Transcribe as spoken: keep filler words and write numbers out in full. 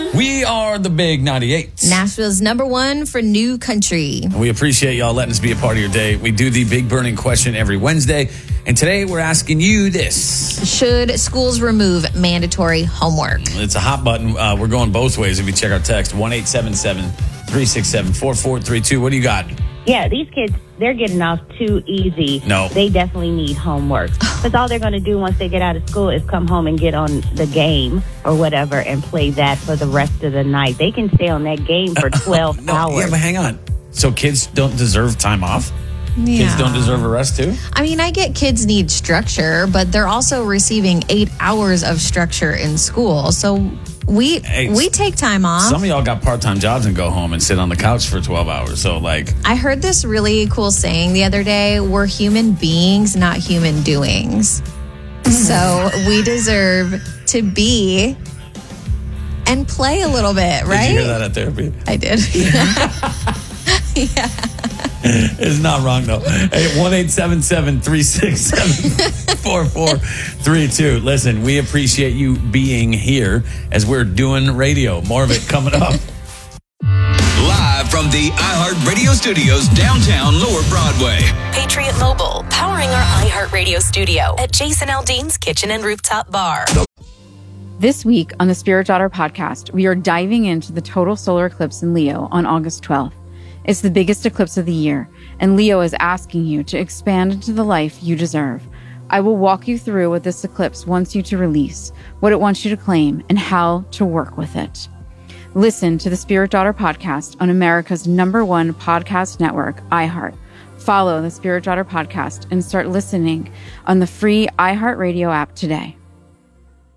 We are the Big ninety-eight. Nashville's number one for new country. We appreciate y'all letting us be a part of your day. We do the big burning question every Wednesday. And today we're asking you this. Should schools remove mandatory homework? It's a hot button. Uh, we're going both ways if you check our text. one eight seven seven, three six seven, four four three two. What do you got? Yeah, these kids, they're getting off too easy. No. They definitely need homework. Because all they're going to do once they get out of school is come home and get on the game or whatever and play that for the rest of the night. They can stay on that game for twelve no, hours. Yeah, but hang on. So kids don't deserve time off? Yeah. Kids don't deserve a rest too? I mean, I get kids need structure, but they're also receiving eight hours of structure in school. So we Hey, we take time off. Some of y'all got part-time jobs and go home and sit on the couch for twelve hours. So, like... I heard this really cool saying the other day. We're human beings, not human doings. So we deserve to be and play a little bit, right? Did you hear that at therapy? I did. Yeah. It's not wrong, though. Hey, one eight seven seven, three six seven, four four three two. Listen, we appreciate you being here as we're doing radio. More of it coming up. Live from the iHeartRadio studios downtown Lower Broadway. Patriot Mobile, powering our iHeartRadio studio at Jason Aldean's Kitchen and Rooftop Bar. This week on the Spirit Daughter podcast, we are diving into the total solar eclipse in Leo on August twelfth. It's the biggest eclipse of the year, and Leo is asking you to expand into the life you deserve. I will walk you through what this eclipse wants you to release, what it wants you to claim, and how to work with it. Listen to the Spirit Daughter podcast on America's number one podcast network, iHeart. Follow the Spirit Daughter podcast and start listening on the free iHeartRadio app today.